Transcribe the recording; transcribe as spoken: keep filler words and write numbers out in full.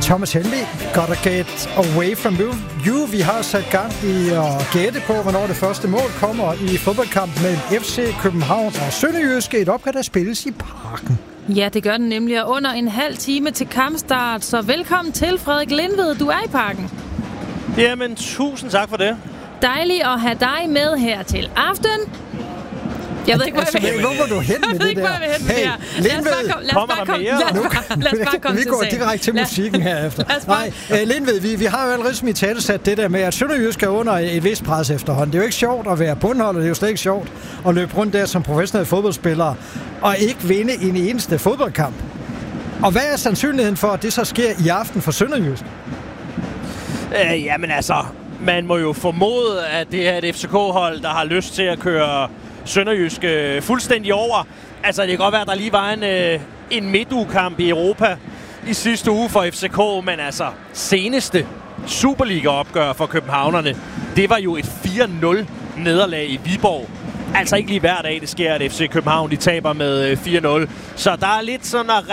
Thomas Helmig, gotta get away from you. you. Vi har sat gang i at gætte på, hvornår det første mål kommer i fodboldkampen mellem F C København og Sønderjyske. Et opgør, der spilles i Parken. Ja, det gør den nemlig, og under en halv time til kampstart. Så velkommen til, Frederik Lindved. Du er i Parken. Jamen, tusind tak for det. Dejligt at have dig med her til aften. Jeg ved ikke, hvor jeg vil hen. Hvor var du hen med det der? Hey, Lindved, kommer der mere? Lad os bare komme vi til går sagen. direkte til musikken herefter. Nej, uh, Lindved, vi, vi har jo allerede smidt talesat det der med, at Sønderjysk er under et vist pres efterhånden. Det er jo ikke sjovt at være bundholder, det er jo slet ikke sjovt at løbe rundt der som professionelle fodboldspillere og ikke vinde en eneste fodboldkamp. Og hvad er sandsynligheden for, at det så sker i aften for Sønderjysk? Øh, jamen altså, man må jo formode, at det er et F C K-hold, der har lyst til at køre Sønderjysk øh, fuldstændig over. Altså, det kan godt være, at der lige var en, øh, en midtugekamp i Europa i sidste uge for F C K, men altså, seneste Superliga-opgør for københavnerne, det var jo et fire nul nederlag i Viborg. Altså ikke lige hver dag, det sker, at F C København de taber med øh, fire nul. Så der er lidt sådan at